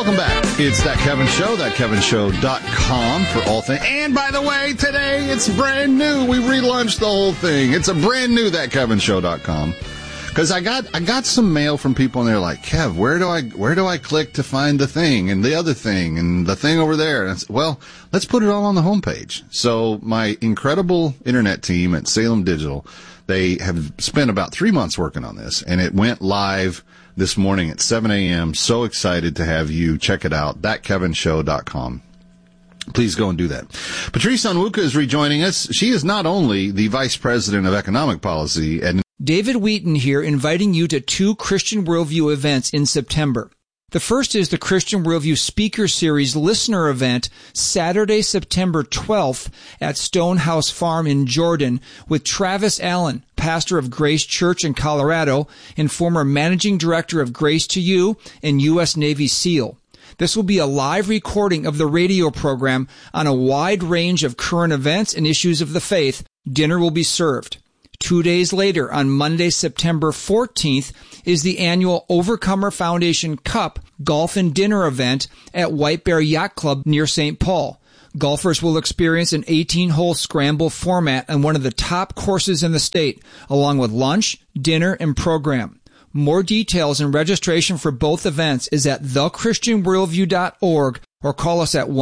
Welcome back. It's That Kevin Show, thatkevinshow.com for all things. And by the way, today it's brand new. We relaunched the whole thing. It's a brand new thatkevinshow.com. Because I got some mail from people and they're like, Kev, where do I click to find the thing and the other thing and the thing over there? And I said, well, let's put it all on the homepage. So my incredible internet team at Salem Digital, they have spent about 3 months working on this, and it went live this morning at 7 a.m. So excited to have you check it out, thatkevinshow.com. Please go and do that. Patrice Onwuka is rejoining us. She is not only the Vice President of Economic Policy at David Wheaton here, inviting you to 2 Christian Worldview events in September. The first is the Christian Worldview Speaker Series Listener Event, Saturday, September 12th at Stonehouse Farm in Jordan with Travis Allen, pastor of Grace Church in Colorado and former Managing Director of Grace to You and U.S. Navy SEAL. This will be a live recording of the radio program on a wide range of current events and issues of the faith. Dinner will be served. 2 days later, on Monday, September 14th, is the annual Overcomer Foundation Cup Golf and Dinner event at White Bear Yacht Club near St. Paul. Golfers will experience an 18-hole scramble format on one of the top courses in the state, along with lunch, dinner, and program. More details and registration for both events is at thechristianworldview.org or call us at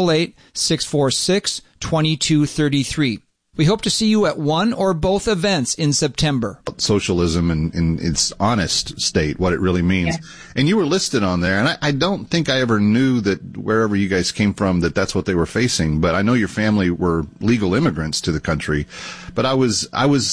1-888-646-2233. We hope to see you at one or both events in September. Socialism in its honest state, what it really means. Yeah. And you were listed on there, and I don't think I ever knew that wherever you guys came from that's what they were facing. But I know your family were legal immigrants to the country. But I was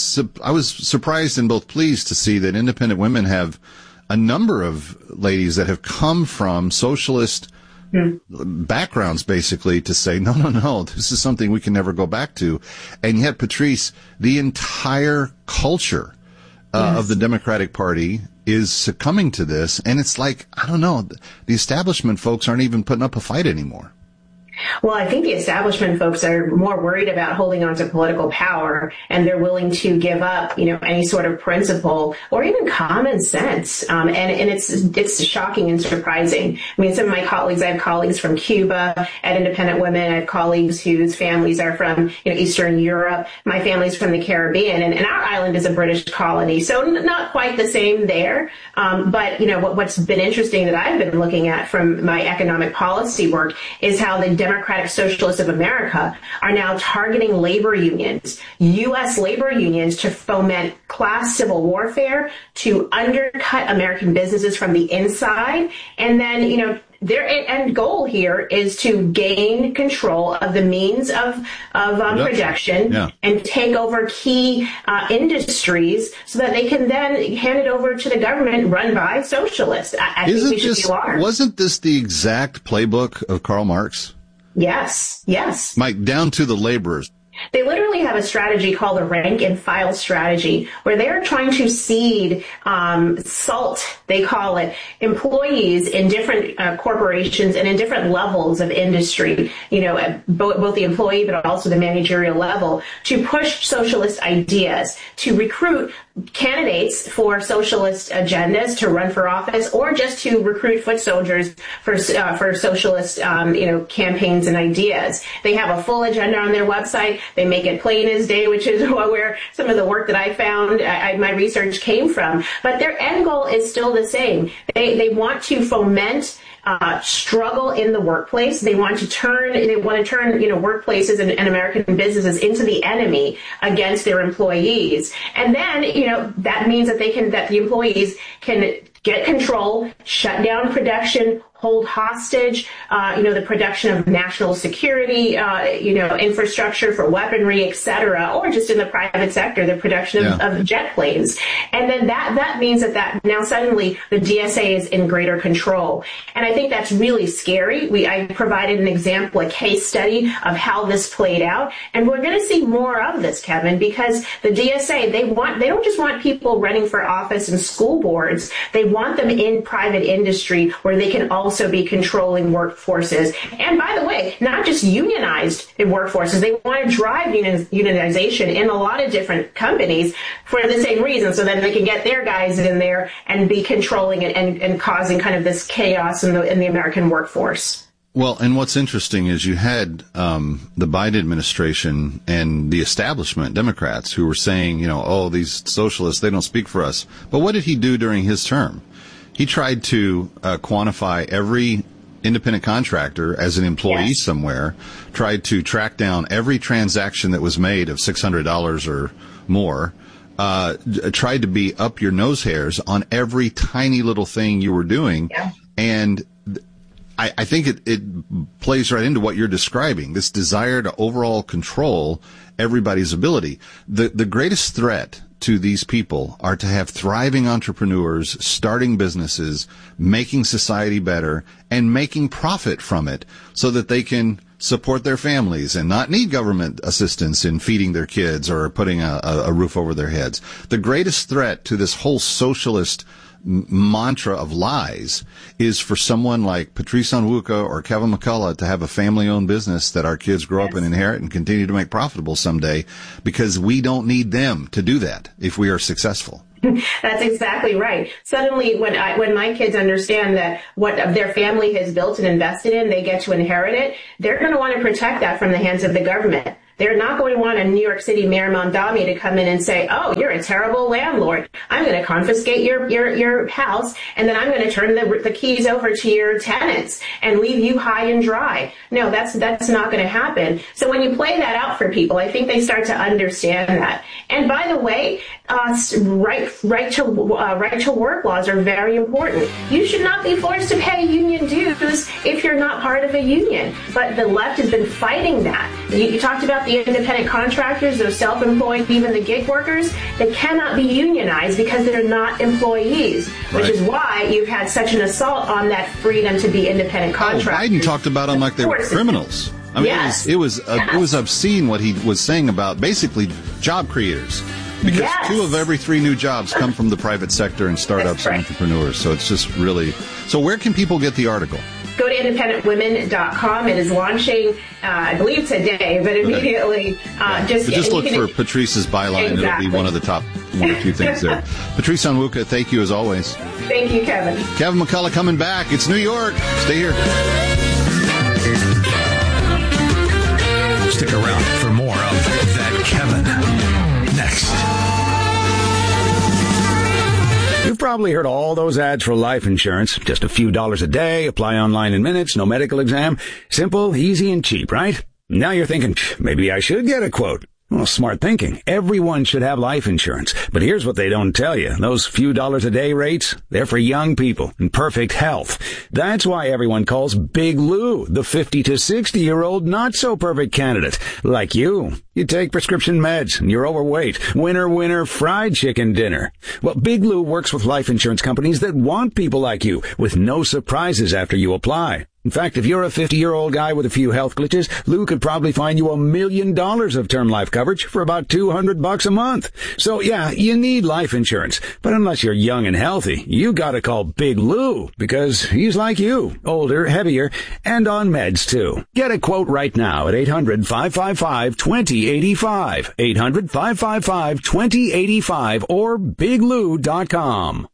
surprised and both pleased to see that independent women have a number of ladies that have come from socialist backgrounds, basically, to say, no, this is something we can never go back to. And yet, Patrice, the entire culture of the Democratic Party is succumbing to this. And it's like, I don't know, the establishment folks aren't even putting up a fight anymore. Well, I think the establishment folks are more worried about holding on to political power, and they're willing to give up, any sort of principle or even common sense. And it's shocking and surprising. I mean, some of my colleagues, I have colleagues from Cuba at Independent Women. I have colleagues whose families are from, Eastern Europe. My family's from the Caribbean, and our island is a British colony, so not quite the same there. But what's been interesting that I've been looking at from my economic policy work is how the Democratic Socialists of America are now targeting labor unions, U.S. labor unions, to foment class civil warfare, to undercut American businesses from the inside. And then, their end goal here is to gain control of the means of production and take over key industries so that they can then hand it over to the government run by socialists. I think we should be alarmed. Wasn't this the exact playbook of Karl Marx? Yes. Mike, down to the laborers. They literally have a strategy called the rank and file strategy, where they're trying to seed SALT, they call it, employees in different corporations and in different levels of industry, both the employee but also the managerial level, to push socialist ideas, to recruit candidates for socialist agendas to run for office, or just to recruit foot soldiers for socialist campaigns and ideas. They have a full agenda on their website. They make it plain as day, which is where some of the work that I found, my research came from. But their end goal is still the same. They want to foment struggle in the workplace. They want to turn workplaces and American businesses into the enemy against their employees. And then, that means that the employees can get control, shut down production, hold hostage, the production of national security, infrastructure for weaponry, et cetera, or just in the private sector, the production of jet planes. And then that means that now suddenly the DSA is in greater control. And I think that's really scary. I provided an example, a case study of how this played out. And we're going to see more of this, Kevin, because the DSA, they don't just want people running for office and school boards. They want them in private industry where they can also also be controlling workforces. And by the way, not just unionized workforces. They want to drive unionization in a lot of different companies for the same reason, so that they can get their guys in there and be controlling it and causing kind of this chaos in the American workforce. Well, and what's interesting is you had the Biden administration and the establishment, Democrats, who were saying, these socialists, they don't speak for us. But what did he do during his term? He tried to quantify every independent contractor as an employee somewhere, tried to track down every transaction that was made of $600 or more, tried to be up your nose hairs on every tiny little thing you were doing. Yeah. And I think it plays right into what you're describing, this desire to overall control everybody's ability. The greatest threat to these people are to have thriving entrepreneurs starting businesses, making society better, and making profit from it so that they can support their families and not need government assistance in feeding their kids or putting a roof over their heads. The greatest threat to this whole socialist mantra of lies is for someone like Patrice Onwuka or Kevin McCullough to have a family-owned business that our kids grow up and inherit and continue to make profitable someday, because we don't need them to do that if we are successful. That's exactly right. Suddenly, when my kids understand that what their family has built and invested in, they get to inherit it, they're going to want to protect that from the hands of the government. They're not going to want a New York City Mayor Mamdani to come in and say, "Oh, you're a terrible landlord. I'm going to confiscate your house, and then I'm going to turn the keys over to your tenants and leave you high and dry." No, that's not going to happen. So when you play that out for people, I think they start to understand that. And by the way, right to work laws are very important. You should not be forced to pay union dues if you're not part of a union. But the left has been fighting that. You talked about the independent contractors, those self-employed, even the gig workers. They cannot be unionized because they're not employees, which is why you've had such an assault on that freedom to be independent contractors. Biden talked about them like they were criminals. I mean, it was obscene what he was saying about basically job creators. Because 2 of every 3 new jobs come from the private sector and startups and entrepreneurs. So it's just really... So where can people get the article? Go to independentwomen.com. It is launching, I believe today, but immediately just look for Patrice's byline. Exactly. It'll be one of the top 1 or 2 things there. Patrice Onwuka, thank you as always. Thank you, Kevin. Kevin McCullough coming back. It's New York. Stay here. Stick around for more of That Kevin. Next. You've probably heard all those ads for life insurance. Just a few dollars a day, apply online in minutes, no medical exam. Simple, easy, and cheap, right? Now you're thinking, maybe I should get a quote. Well, smart thinking. Everyone should have life insurance. But here's what they don't tell you. Those few dollars a day rates, they're for young people in perfect health. That's why everyone calls Big Lou the 50 to 60-year-old not-so-perfect candidate. Like you. You take prescription meds and you're overweight. Winner, fried chicken dinner. Well, Big Lou works with life insurance companies that want people like you with no surprises after you apply. In fact, if you're a 50-year-old guy with a few health glitches, Lou could probably find you $1 million of term life coverage for about $200 a month. So yeah, you need life insurance. But unless you're young and healthy, you gotta call Big Lou, because he's like you, older, heavier, and on meds too. Get a quote right now at 800-555-2085. 800-555-2085 or biglou.com.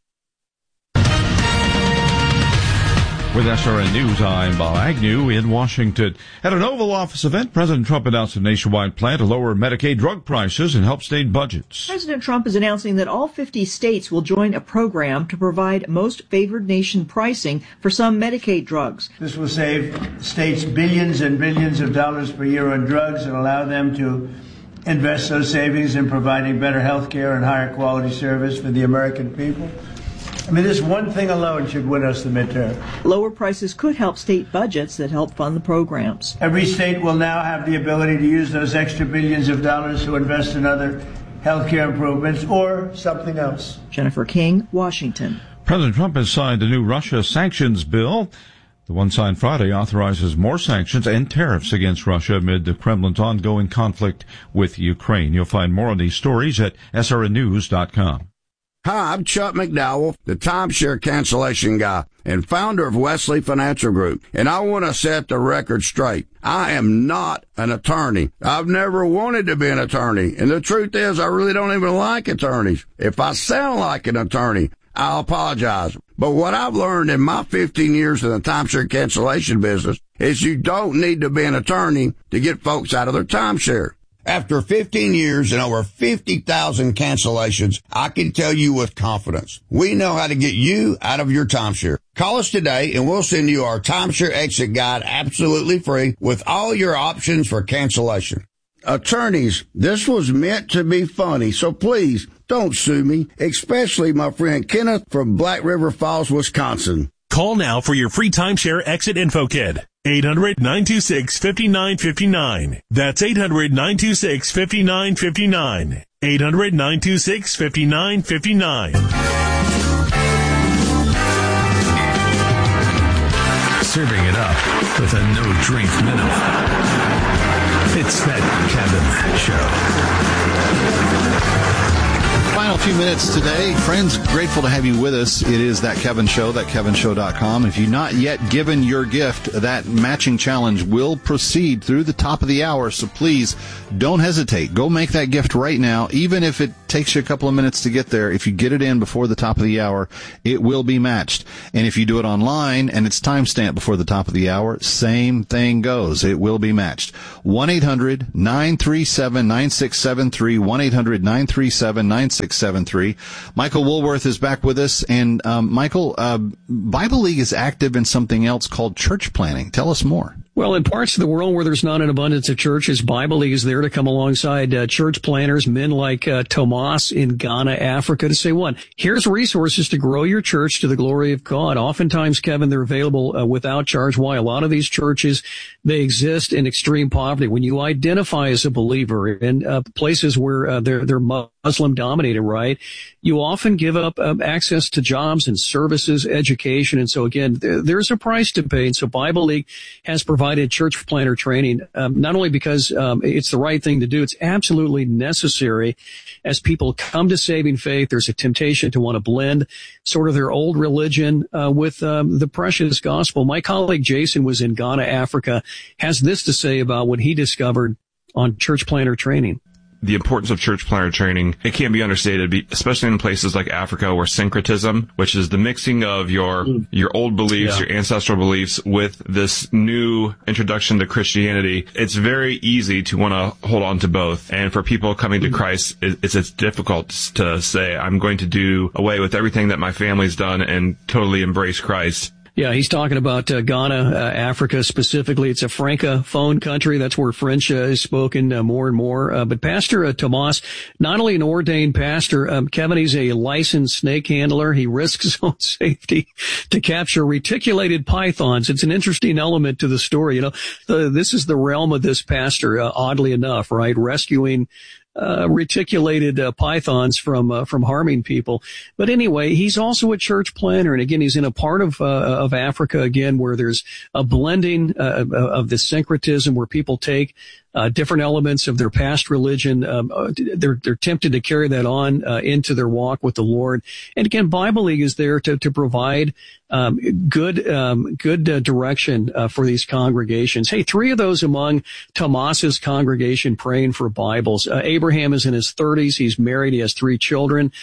With SRN News, I'm Bob Agnew in Washington. At an Oval Office event, President Trump announced a nationwide plan to lower Medicaid drug prices and help state budgets. President Trump is announcing that all 50 states will join a program to provide most favored nation pricing for some Medicaid drugs. This will save states billions and billions of dollars per year on drugs and allow them to invest those savings in providing better health care and higher quality service for the American people. I mean, this one thing alone should win us the midterm. Lower prices could help state budgets that help fund the programs. Every state will now have the ability to use those extra billions of dollars to invest in other health care improvements or something else. Jennifer King, Washington. President Trump has signed a new Russia sanctions bill. The one signed Friday authorizes more sanctions and tariffs against Russia amid the Kremlin's ongoing conflict with Ukraine. You'll find more on these stories at srnnews.com. Hi, I'm Chuck McDowell, the timeshare cancellation guy and founder of Wesley Financial Group, and I want to set the record straight. I am not an attorney. I've never wanted to be an attorney, and the truth is I really don't even like attorneys. If I sound like an attorney, I'll apologize. But what I've learned in my 15 years in the timeshare cancellation business is you don't need to be an attorney to get folks out of their timeshare. After 15 years and over 50,000 cancellations, I can tell you with confidence, we know how to get you out of your timeshare. Call us today and we'll send you our timeshare exit guide absolutely free with all your options for cancellation. Attorneys, this was meant to be funny, so please don't sue me, especially my friend Kenneth from Black River Falls, Wisconsin. Call now for your free timeshare exit info kit. 800-926-5959. That's 800-926-5959. 800-926-5959. Serving it up with a no-drink minnow. It's That Kevin Show. Final few minutes today. Friends, grateful to have you with us. It is That Kevin Show, thatkevinshow.com. If you've not yet given your gift, that matching challenge will proceed through the top of the hour, so please don't hesitate. Go make that gift right now, even if it takes you a couple of minutes to get there. If you get it in before the top of the hour, it will be matched. And if you do it online and it's timestamped before the top of the hour, same thing goes. It will be matched. 1-800-937-9673, 1-800-937-9673. Michael Woolworth is back with us. And Michael, Bible League is active in something else called church planning. Tell us more. Well, in parts of the world where there's not an abundance of churches, Bible League is there to come alongside church planners, men like Tomas in Ghana, Africa, to say, one, here's resources to grow your church to the glory of God. Oftentimes, Kevin, they're available without charge. Why? A lot of these churches, they exist in extreme poverty. When you identify as a believer in places where they're Muslim dominated, right, you often give up access to jobs and services, education. And so, again, there's a price to pay. And so Bible League has provided church planner training, not only because it's the right thing to do, it's absolutely necessary as people come to saving faith. There's a temptation to want to blend sort of their old religion with the precious gospel. My colleague Jason was in Ghana, Africa, has this to say about what he discovered on church planner training. The importance of church planner training, it can't be understated, especially in places like Africa where syncretism, which is the mixing of your old beliefs, your ancestral beliefs with this new introduction to Christianity. It's very easy to want to hold on to both. And for people coming to Christ, it's difficult to say, I'm going to do away with everything that my family's done and totally embrace Christ. Yeah, he's talking about Ghana, Africa specifically. It's a Francophone country. That's where French is spoken more and more. But Pastor Tomas, not only an ordained pastor, Kevin, he's a licensed snake handler. He risks his own safety to capture reticulated pythons. It's an interesting element to the story. You know, this is the realm of this pastor, oddly enough, right? Rescuing reticulated pythons from harming people. But anyway, he's also a church planner, and again, he's in a part of Africa again where there's a blending of the syncretism where people take different elements of their past religion. They're tempted to carry that on into their walk with the Lord. And again, Bible League is there to provide good direction for these congregations. Hey, 3 of those among Tomas's congregation praying for Bibles. Abraham is in his 30s. He's married. He has 3 children.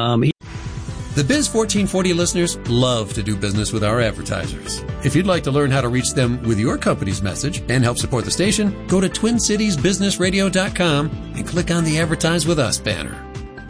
The Biz 1440 listeners love to do business with our advertisers. If you'd like to learn how to reach them with your company's message and help support the station, go to TwinCitiesBusinessRadio.com and click on the Advertise With Us banner.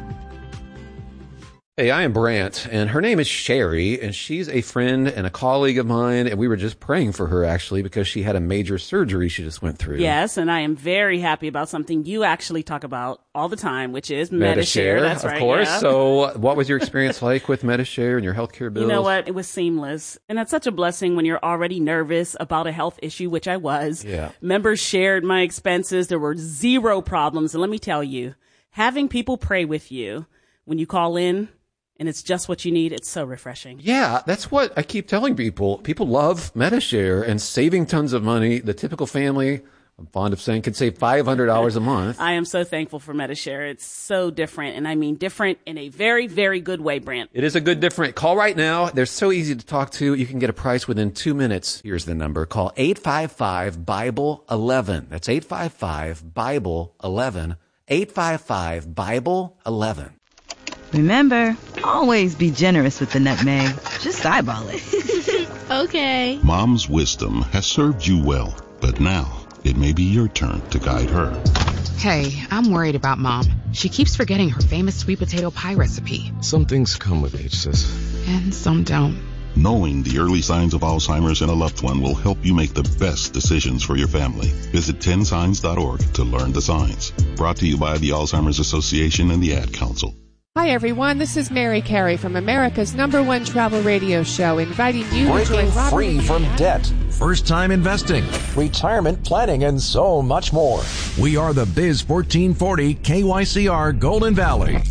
Hey, I am Brant, and her name is Sherry, and she's a friend and a colleague of mine, and we were just praying for her, actually, because she had a major surgery she just went through. Yes, and I am very happy about something you actually talk about all the time, which is Medi-Share. That's right, of course. Yeah. So what was your experience like with Medi-Share and your healthcare bills? You know what? It was seamless, and that's such a blessing when you're already nervous about a health issue, which I was. Yeah. Members shared my expenses. There were 0 problems, and let me tell you, having people pray with you when you call in, and it's just what you need. It's so refreshing. Yeah, that's what I keep telling people. People love Medi-Share and saving tons of money. The typical family I'm fond of saying could save $500 a month. I am so thankful for MediShare. It's so different, and I mean different in a very, very good way, Brent. It is a good different. Call right now. They're so easy to talk to. You can get a price within 2 minutes. Here's the number. Call 855-BIBLE-11. That's 855-BIBLE-11. 855-BIBLE-11. Remember, always be generous with the nutmeg. Just eyeball it. Okay. Mom's wisdom has served you well, but now it may be your turn to guide her. Hey, I'm worried about Mom. She keeps forgetting her famous sweet potato pie recipe. Some things come with age, sis. And some don't. Knowing the early signs of Alzheimer's in a loved one will help you make the best decisions for your family. Visit 10signs.org to learn the signs. Brought to you by the Alzheimer's Association and the Ad Council. Hi, everyone. This is Mary Carey from America's #1 travel radio show, inviting you to join Robert free from debt, first-time investing, retirement planning, and so much more. We are the Biz 1440 KYCR Golden Valley.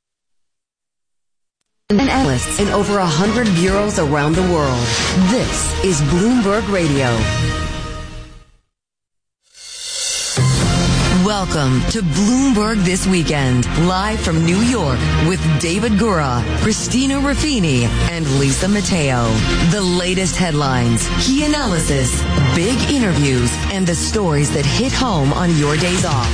And analysts in over 100 bureaus around the world. This is Bloomberg Radio. Welcome to Bloomberg This Weekend, live from New York with David Gura, Christina Ruffini, and Lisa Mateo. The latest headlines, key analysis, big interviews, and the stories that hit home on your days off.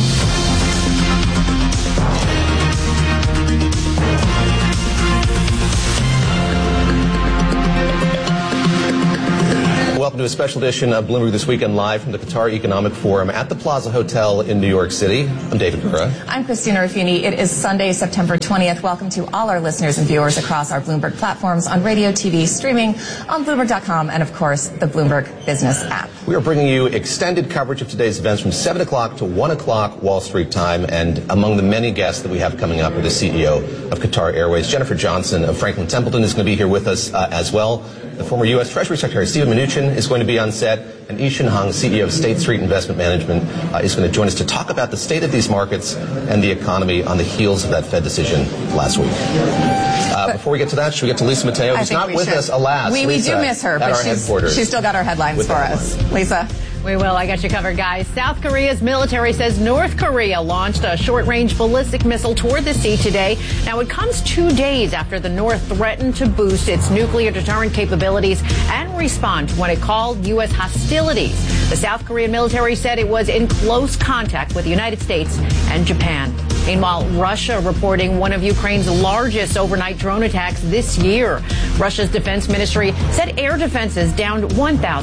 Welcome to a special edition of Bloomberg This Weekend, live from the Qatar Economic Forum at the Plaza Hotel in New York City. I'm David Gura. I'm Christina Ruffini. It is Sunday, September 20th. Welcome to all our listeners and viewers across our Bloomberg platforms on radio, TV, streaming, on Bloomberg.com, and, of course, the Bloomberg Business app. We are bringing you extended coverage of today's events from 7 o'clock to 1 o'clock Wall Street time. And among the many guests that we have coming up are the CEO of Qatar Airways, Jennifer Johnson of Franklin Templeton, is going to be here with us as well. The former U.S. Treasury Secretary Steven Mnuchin is going to be on set, and Ishan Hung, CEO of State Street Investment Management, is going to join us to talk about the state of these markets and the economy on the heels of that Fed decision last week. Before we get to that, should we get to Lisa Mateo, who's not with us, alas. We do miss her, but she's still got our headlines for us. Lisa? We will. I got you covered, guys. South Korea's military says North Korea launched a short-range ballistic missile toward the sea today. Now, it comes 2 days after the North threatened to boost its nuclear deterrent capabilities and respond to what it called U.S. hostilities. The South Korean military said it was in close contact with the United States and Japan. Meanwhile, Russia reporting one of Ukraine's largest overnight drone attacks this year. Russia's defense ministry said air defenses downed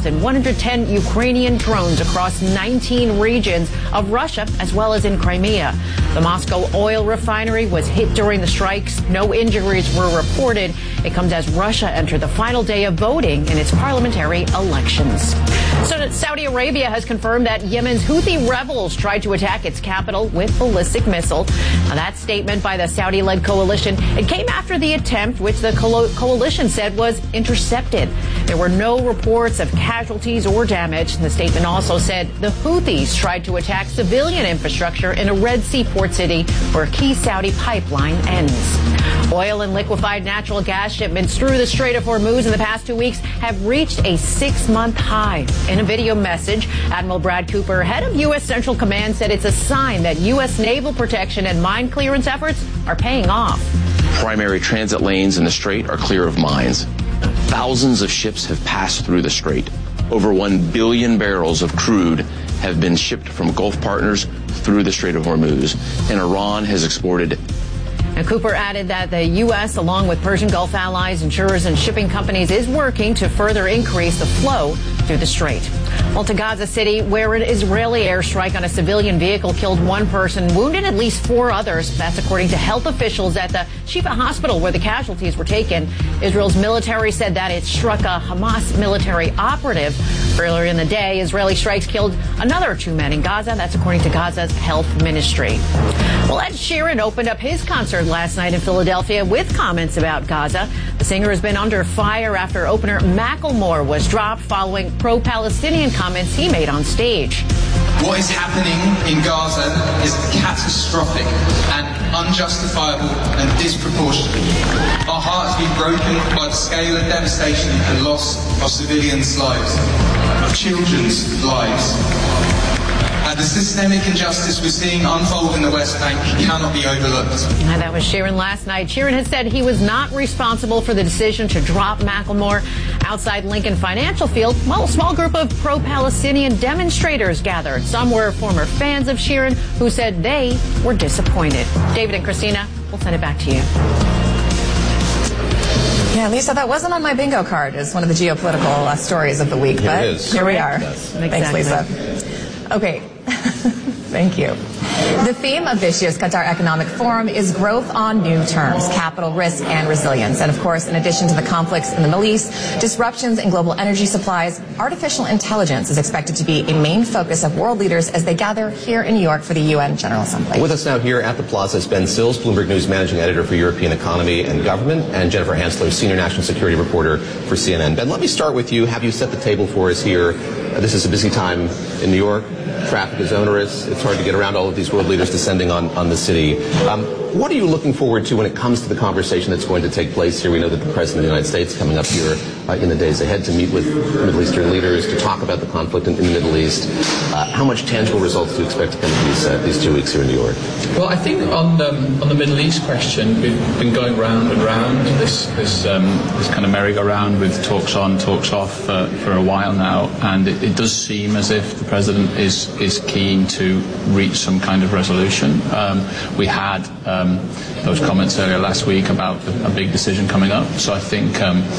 1,110 Ukrainian drones across 19 regions of Russia, as well as in Crimea. The Moscow oil refinery was hit during the strikes. No injuries were reported. It comes as Russia entered the final day of voting in its parliamentary elections. So Saudi Arabia has confirmed that Yemen's Houthi rebels tried to attack its capital with ballistic missile. Now, that statement by the Saudi-led coalition, it came after the attempt, which the coalition said was intercepted. There were no reports of casualties or damage. The statement also said the Houthis tried to attack civilian infrastructure in a Red Sea port city where a key Saudi pipeline ends. Oil and liquefied natural gas shipments through the Strait of Hormuz in the past 2 weeks have reached a 6-month high. In a video message, Admiral Brad Cooper, head of U.S. Central Command, said it's a sign that U.S. naval protection and mine clearance efforts are paying off. Primary transit lanes in the Strait are clear of mines. Thousands of ships have passed through the Strait. Over 1 billion barrels of crude have been shipped from Gulf partners through the Strait of Hormuz, and Iran has exported. And Cooper added that the U.S., along with Persian Gulf allies, insurers, and shipping companies, is working to further increase the flow through the strait. Well, to Gaza City, where an Israeli airstrike on a civilian vehicle killed 1 person, wounded at least 4 others. That's according to health officials at the Shifa hospital where the casualties were taken. Israel's military said that it struck a Hamas military operative. Earlier in the day, Israeli strikes killed another 2 men in Gaza. That's according to Gaza's health ministry. Well, Ed Sheeran opened up his concert last night in Philadelphia with comments about Gaza. The singer has been under fire after opener Macklemore was dropped following pro-Palestinian comments he made on stage. What is happening in Gaza is catastrophic and unjustifiable and disproportionate. Our hearts have been broken by the scale of devastation and loss of civilians' lives, of children's lives. The systemic injustice we're seeing unfold in the West Bank cannot be overlooked. And that was Sheeran last night. Sheeran has said he was not responsible for the decision to drop Macklemore outside Lincoln Financial Field. Well, a small group of pro-Palestinian demonstrators gathered. Some were former fans of Sheeran who said they were disappointed. David and Christina, we'll send it back to you. Yeah, Lisa, that wasn't on my bingo card as one of the geopolitical stories of the week, Here but it is. here we are. Yes. Thanks, Lisa. Okay. Thank you. The theme of this year's Qatar Economic Forum is growth on new terms, capital risk and resilience. And of course, in addition to the conflicts in the Middle East, disruptions in global energy supplies, artificial intelligence is expected to be a main focus of world leaders as they gather here in New York for the UN General Assembly. With us now here at the Plaza is Ben Sills, Bloomberg News Managing Editor for European Economy and Government, and Jennifer Hansler, Senior National Security Reporter for CNN. Ben, let me start with you. Have you set the table for us here? This is a busy time in New York. Traffic is onerous. It's hard to get around all of these world leaders descending on the city. What are you looking forward to when it comes to the conversation that's going to take place here? We know that the President of the United States is coming up here in the days ahead to meet with Middle Eastern leaders to talk about the conflict in the Middle East. How much tangible results do you expect to come from these 2 weeks here in New York? Well, I think on the Middle East question, we've been going round and round this kind of merry-go-round with talks on, talks off for a while now, and it does seem as if the President is keen to reach some kind of resolution. We had those comments earlier last week about a big decision coming up. So I think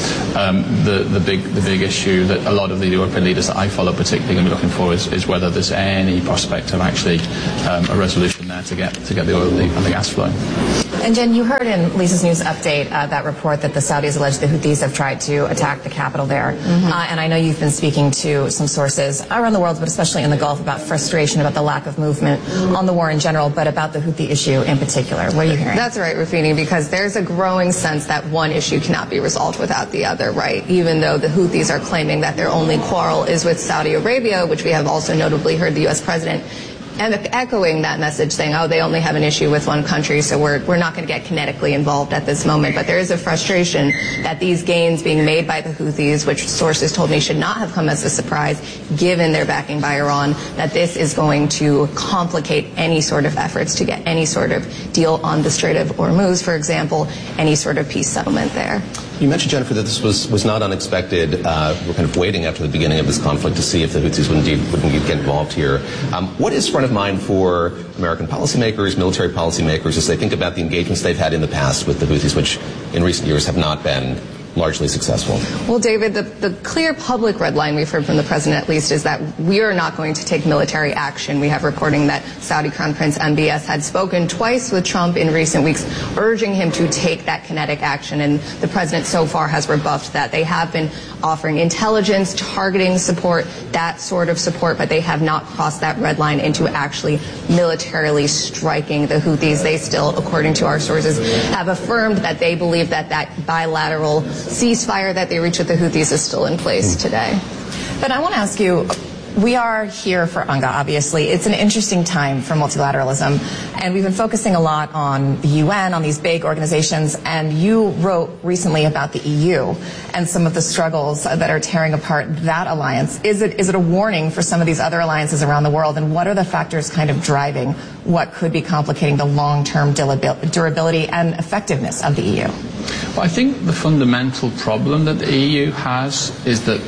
the big issue that a lot of the European leaders that I follow particularly going to be looking for is whether there's any prospect of actually a resolution there to get the oil and the gas flowing. And Jen, you heard in Lisa's news update that report that the Saudis allege the Houthis have tried to attack the capital there. And I know you've been speaking to some sources around the world, but especially in the Gulf, about frustration about the lack of movement on the war in general, but about the Houthi issue in particular. What are you hearing? That's right, Rafini, because there's a growing sense that one issue cannot be resolved without the other, right? Even though the Houthis are claiming that their only quarrel is with Saudi Arabia, which we have also notably heard the U.S. President and echoing that message, saying, oh, they only have an issue with one country, so we're not going to get kinetically involved at this moment. But there is a frustration that these gains being made by the Houthis, which sources told me should not have come as a surprise, given their backing by Iran, that this is going to complicate any sort of efforts to get any sort of deal on the Strait of Hormuz, for example, any sort of peace settlement there. You mentioned, Jennifer, that this was not unexpected. We're kind of waiting after the beginning of this conflict to see if the Houthis would indeed get involved here. What is front of mind for American policymakers, military policymakers, as they think about the engagements they've had in the past with the Houthis, which in recent years have not been largely successful? Well, David, the clear public red line we've heard from the president, at least, is that we are not going to take military action. We have reporting that Saudi Crown Prince MBS had spoken twice with Trump in recent weeks, urging him to take that kinetic action, and the president so far has rebuffed that. They have been offering intelligence, targeting support, that sort of support, but they have not crossed that red line into actually militarily striking the Houthis. They still, according to our sources, have affirmed that they believe that bilateral ceasefire that they reached with the Houthis is still in place today. But I want to ask you, we are here for UNGA, obviously. It's an interesting time for multilateralism, and we've been focusing a lot on the UN, on these big organizations, and you wrote recently about the EU and some of the struggles that are tearing apart that alliance. Is it a warning for some of these other alliances around the world, and what are the factors kind of driving what could be complicating the long-term durability and effectiveness of the EU? Well, I think the fundamental problem that the EU has is that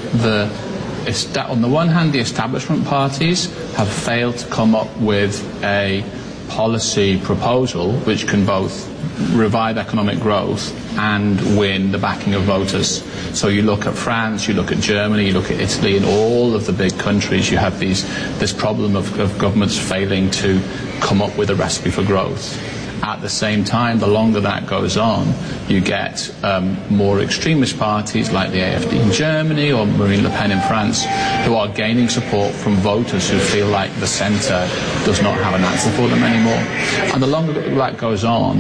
on the one hand, the establishment parties have failed to come up with a policy proposal which can both revive economic growth and win the backing of voters. So you look at France, you look at Germany, you look at Italy, and all of the big countries, you have this problem of governments failing to come up with a recipe for growth. At the same time, the longer that goes on, you get more extremist parties like the AfD in Germany or Marine Le Pen in France, who are gaining support from voters who feel like the centre does not have an answer for them anymore. And the longer that goes on,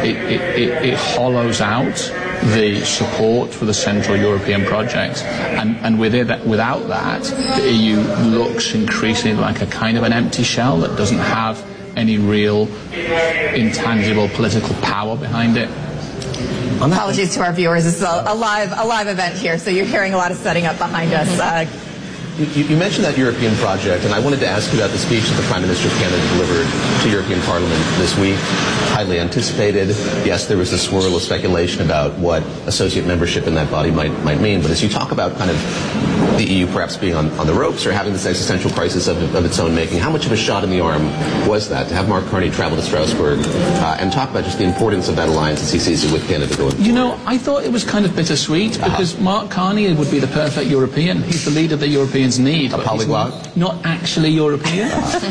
it hollows out the support for the Central European project. And without that, the EU looks increasingly like a kind of an empty shell that doesn't have any real intangible political power behind it. Apologies to our viewers. This is a live event here, so you're hearing a lot of setting up behind us. You mentioned that European project, and I wanted to ask you about the speech that the Prime Minister of Canada delivered to European Parliament this week. Highly anticipated. Yes, there was a swirl of speculation about what associate membership in that body might mean, but as you talk about kind of the EU perhaps being on the ropes or having this existential crisis of its own making, how much of a shot in the arm was that to have Mark Carney travel to Strasbourg and talk about just the importance of that alliance as he sees it with Canada going forward? You know, I thought it was kind of bittersweet because Mark Carney would be the perfect European. He's the leader that Europeans need. A polyglot? Not actually European.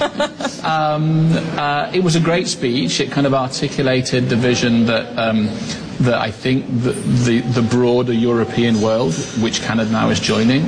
It was a great speech. It kind of articulated the vision that that I think the broader European world, which Canada now is joining,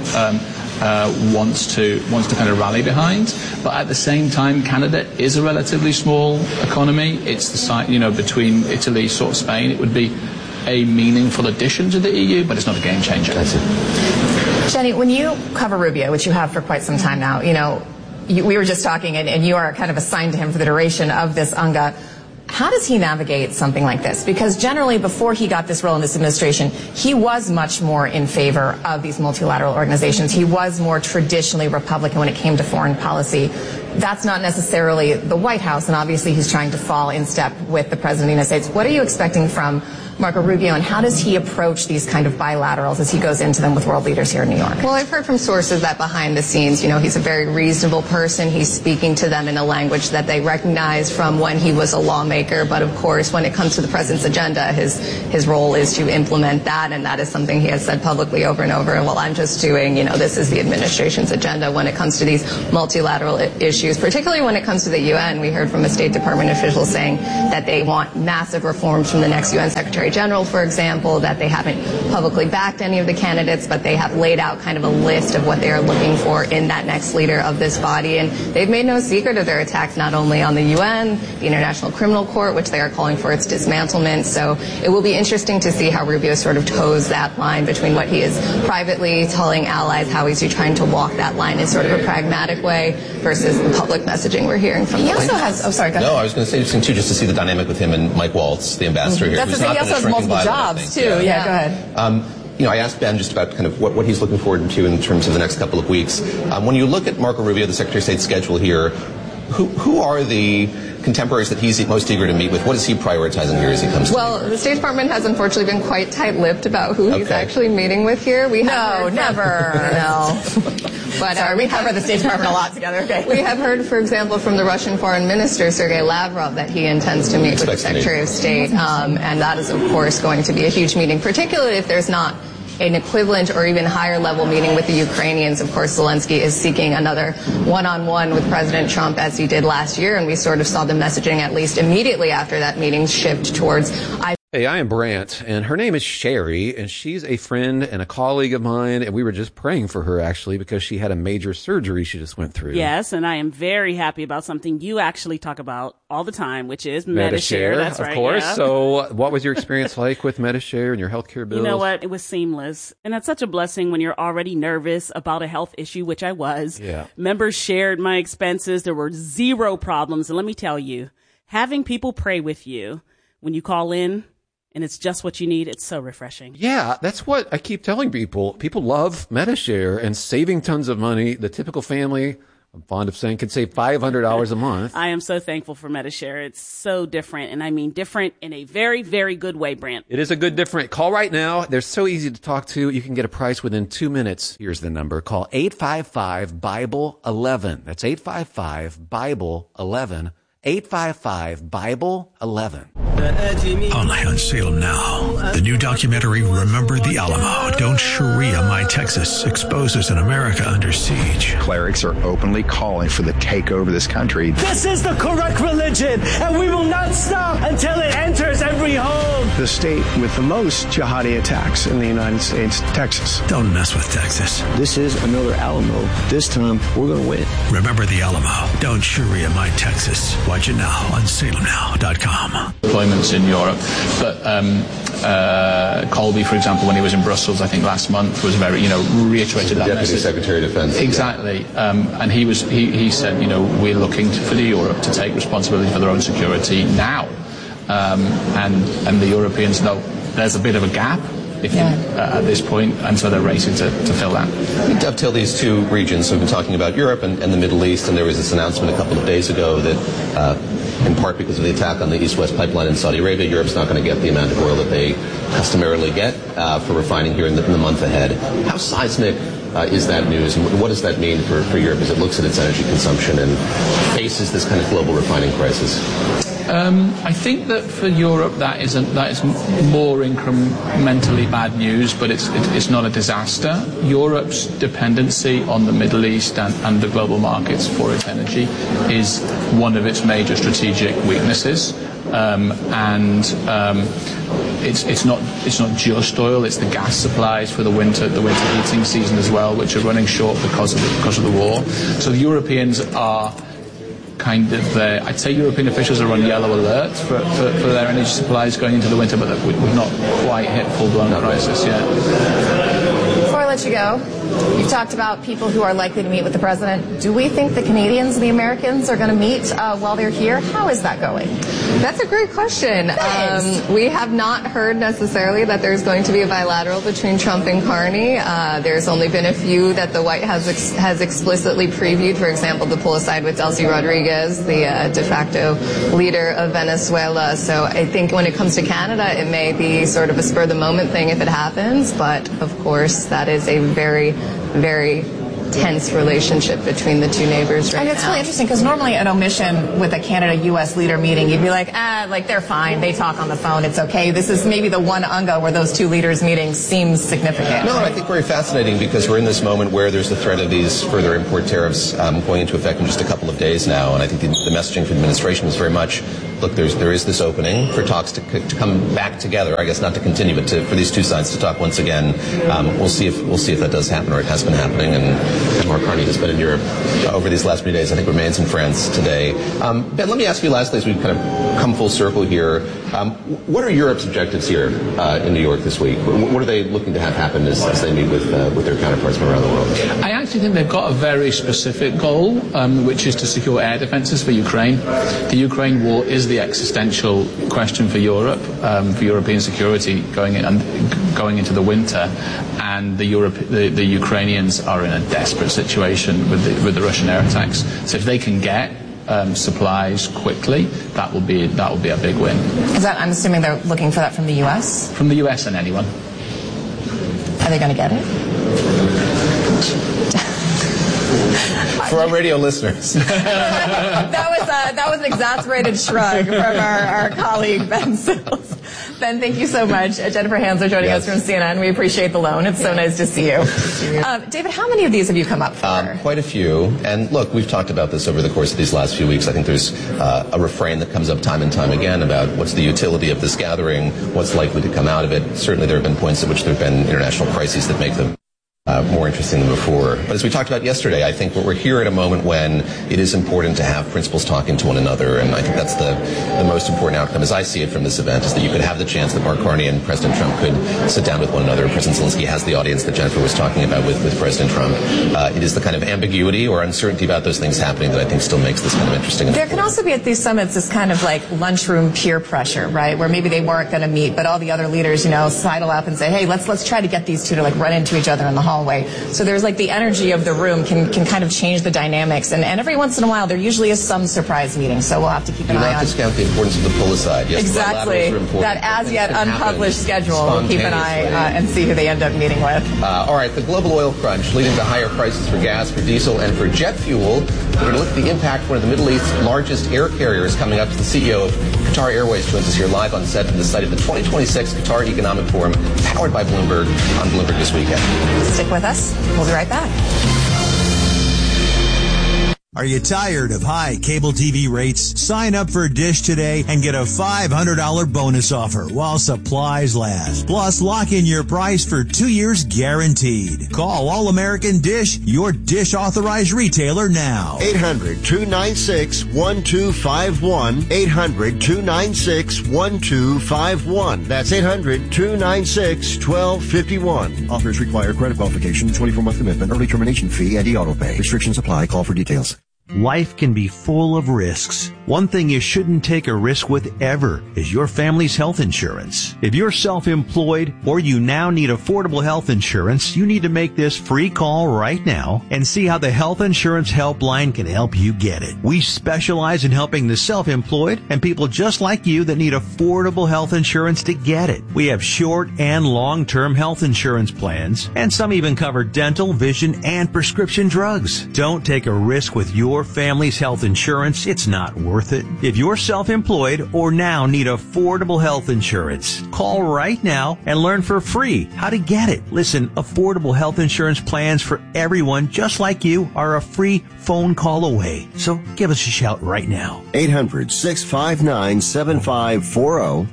wants to kind of rally behind. But at the same time, Canada is a relatively small economy. It's the size, between Italy, sort of Spain. It would be a meaningful addition to the EU, but it's not a game changer. That's it. Jenny, when you cover Rubio, which you have for quite some time now, we were just talking, and you are kind of assigned to him for the duration of this UNGA. How does he navigate something like this? Because generally, before he got this role in this administration, he was much more in favor of these multilateral organizations. He was more traditionally Republican when it came to foreign policy. That's not necessarily the White House, and obviously he's trying to fall in step with the President of the United States. What are you expecting from Marco Rubio, and how does he approach these kind of bilaterals as he goes into them with world leaders here in New York? Well, I've heard from sources that behind the scenes, he's a very reasonable person. He's speaking to them in a language that they recognize from when he was a lawmaker. But of course, when it comes to the president's agenda, his role is to implement that, and that is something he has said publicly over and over. And well, I'm just doing, this is the administration's agenda when it comes to these multilateral issues, particularly when it comes to the UN. We heard from a State Department official saying that they want massive reforms from the next UN Secretary General, for example, that they haven't publicly backed any of the candidates, but they have laid out kind of a list of what they are looking for in that next leader of this body. And they've made no secret of their attacks not only on the UN, the International Criminal Court, which they are calling for its dismantlement. So it will be interesting to see how Rubio sort of toes that line between what he is privately telling allies, how he's trying to walk that line in sort of a pragmatic way versus the public messaging we're hearing from the White House. Oh, sorry, go ahead. No, I was going to say interesting, too, just to see the dynamic with him and Mike Waltz, the ambassador here. That's he also has multiple jobs, too. Yeah, go ahead. I asked Ben just about kind of what he's looking forward to in terms of the next couple of weeks. When you look at Marco Rubio, the Secretary of State's schedule here, who are the contemporaries that he's most eager to meet with? What is he prioritizing here as he comes to New York? The State Department has unfortunately been quite tight-lipped about who he's actually meeting with here. Never. No. But sorry, we cover the State Department a lot together. Okay. We have heard, for example, from the Russian Foreign Minister, Sergei Lavrov, that he intends to meet with the Secretary of State. And that is, of course, going to be a huge meeting, particularly if there's not an equivalent or even higher level meeting with the Ukrainians. Of course, Zelensky is seeking another one-on-one with President Trump as he did last year, and we sort of saw the messaging, at least immediately after that meeting, shift towards Hey, I am Brant, and her name is Sherry, and she's a friend and a colleague of mine, and we were just praying for her, actually, because she had a major surgery she just went through. Yes, and I am very happy about something you actually talk about all the time, which is Medi-Share. That's right. Of course. Yeah. So what was your experience like with Medi-Share and your healthcare bills? You know what? It was seamless. And that's such a blessing when you're already nervous about a health issue, which I was. Yeah. Members shared my expenses. There were zero problems. And let me tell you, having people pray with you when you call in, and it's just what you need, it's so refreshing. Yeah, that's what I keep telling people. People love Medi-Share and saving tons of money. The typical family, I'm fond of saying, can save $500 a month. I am so thankful for Medi-Share. It's so different, and I mean different in a very, very good way, Brant. It is a good different. Call right now. They're so easy to talk to. You can get a price within 2 minutes. Here's the number. Call 855-BIBLE-11. That's 855-BIBLE-11. 855-BIBLE-11. Only on Salem Now. The new documentary, Remember the Alamo. Don't Sharia My Texas, exposes an America under siege. Clerics are openly calling for the takeover of this country. This is the correct religion, and we will not stop until it enters every home. The state with the most jihadi attacks in the United States, Texas. Don't mess with Texas. This is another Alamo. This time, we're going to win. Remember the Alamo. Don't Sharia My Texas. Watch it now on salemnow.com. Deployments in Europe, but Colby, for example, when he was in Brussels, I think last month, was very, reiterated that Deputy message. Secretary of Defense. Exactly, and he said, we're looking for the Europe to take responsibility for their own security now, and the Europeans know there's a bit of a gap at this point, and so they're racing to fill that. We dovetail these two regions. So we've been talking about Europe and the Middle East, and there was this announcement a couple of days ago that, in part because of the attack on the East-West pipeline in Saudi Arabia, Europe's not going to get the amount of oil that they customarily get for refining here in the month ahead. How seismic is that news, and what does that mean for Europe as it looks at its energy consumption and faces this kind of global refining crisis? I think that for Europe that is more incrementally bad news, but it's not a disaster. Europe's dependency on the Middle East and the global markets for its energy is one of its major strategic weaknesses. It's not just oil; it's the gas supplies for the winter heating season as well, which are running short because of the war. So the Europeans are kind of, I'd say European officials are on yellow alert for their energy supplies going into the winter, but we've not quite hit full-blown crisis yet. Before I let you go, you've talked about people who are likely to meet with the president. Do we think the Canadians and the Americans are going to meet while they're here? How is that going? That's a great question. We have not heard necessarily that there's going to be a bilateral between Trump and Carney. There's only been a few that the White House has explicitly previewed. For example, the pull aside with Delcy Rodriguez, the de facto leader of Venezuela. So I think when it comes to Canada, it may be sort of a spur of the moment thing if it happens. But of course, that is a very, very tense relationship between the two neighbors right now. And it's really interesting because normally an omission with a Canada-U.S. leader meeting, you'd be like, they're fine. They talk on the phone. It's okay. This is maybe the one UNGA where those two leaders meeting seems significant. No, I think very fascinating because we're in this moment where there's the threat of these further import tariffs going into effect in just a couple of days now. And I think the messaging from the administration was very much, look, there is this opening for talks to come back together. I guess not to continue, but for these two sides to talk once again. We'll see if that does happen, or it has been happening. And Mark Carney has been in Europe over these last few days. I think remains in France today. Ben, let me ask you lastly, as we kind of come full circle here, what are Europe's objectives here in New York this week? What are they looking to have happen as they meet with their counterparts from around the world? I actually think they've got a very specific goal, which is to secure air defences for Ukraine. The Ukraine war is the existential question for Europe, for European security going into the winter, and the Ukrainians are in a desperate situation with the Russian air attacks. So if they can get supplies quickly, that will be a big win. I'm assuming they're looking for that from the U.S.? From the U.S. and anyone. Are they going to get it? For our radio listeners. that was an exasperated shrug from our colleague, Ben Sills. Ben, thank you so much. Jennifer Hansler joining us from CNN. We appreciate the loan. It's so nice to see you. David, how many of these have you come up for? Quite a few. And look, we've talked about this over the course of these last few weeks. I think there's a refrain that comes up time and time again about what's the utility of this gathering, what's likely to come out of it. Certainly there have been points at which there have been international crises that make them more interesting than before. But as we talked about yesterday, I think we're here at a moment when it is important to have principals talking to one another, and I think that's the most important outcome, as I see it from this event, is that you could have the chance that Mark Carney and President Trump could sit down with one another. President Zelensky has the audience that Jennifer was talking about with President Trump. It is the kind of ambiguity or uncertainty about those things happening that I think still makes this kind of interesting. There can also be at these summits this kind of like lunchroom peer pressure, right, where maybe they weren't going to meet, but all the other leaders, sidle up and say, hey, let's try to get these two to run into each other in the hallway. So there's the energy of the room can kind of change the dynamics. And every once in a while, there usually is some surprise meeting. So we'll have to keep an eye on. Do not discount the importance of the pull aside. Yes, exactly. That as yet unpublished schedule. We'll keep an eye and see who they end up meeting with. All right. The global oil crunch leading to higher prices for gas, for diesel, and for jet fuel. We're going to look at the impact of one of the Middle East's largest air carriers coming up. To the CEO of Qatar Airways joins us here live on set from the site of the 2026 Qatar Economic Forum, powered by Bloomberg on Bloomberg This Weekend. Stick with us. We'll be right back. Are you tired of high cable TV rates? Sign up for Dish today and get a $500 bonus offer while supplies last. Plus, lock in your price for 2 years guaranteed. Call All American Dish, your Dish authorized retailer now. 800-296-1251. 800-296-1251. That's 800-296-1251. Offers require credit qualification, 24-month commitment, early termination fee, and e-auto pay. Restrictions apply. Call for details. Life can be full of risks. One thing you shouldn't take a risk with ever is your family's health insurance. If you're self-employed or you now need affordable health insurance, you need to make this free call right now and see how the Health Insurance Helpline can help you get it. We specialize in helping the self-employed and people just like you that need affordable health insurance to get it. We have short and long-term health insurance plans, and some even cover dental, vision, and prescription drugs. Don't take a risk with your family's health insurance. It's not worth it. If you're self-employed or now need affordable health insurance, call right now and learn for free how to get it. Listen, affordable health insurance plans for everyone just like you are a free phone call away. So give us a shout right now. 800-659-7540.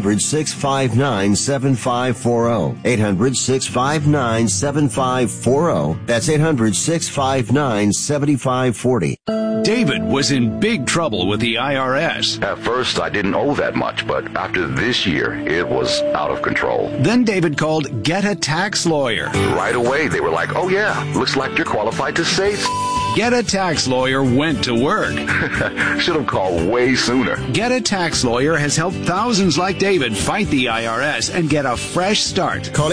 800-659-7540. 800-659-7540. That's 800-659-7540. David was in big trouble with the IRS. At first, I didn't owe that much, but after this year, it was out of control. Then David called Get a Tax Lawyer. Right away, they were like, oh yeah, looks like you're qualified to say Get a Tax Lawyer went to work. Should have called way sooner. Get a Tax Lawyer has helped thousands like David fight the IRS and get a fresh start. Call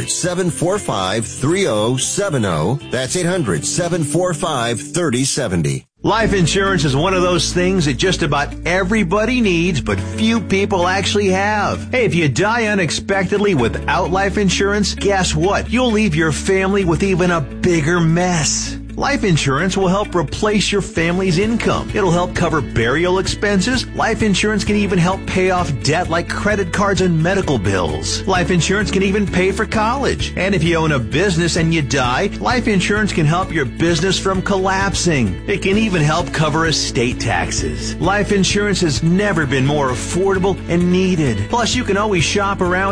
800-745-3070. That's 800-745-3070. Life insurance is one of those things that just about everybody needs, but few people actually have. Hey, if you die unexpectedly without life insurance, guess what? You'll leave your family with even a bigger mess. Life insurance will help replace your family's income. It'll help cover burial expenses. Life insurance can even help pay off debt like credit cards and medical bills. Life insurance can even pay for college. And if you own a business and you die, life insurance can help your business from collapsing. It can even help cover estate taxes. Life insurance has never been more affordable and needed. Plus, you can always shop around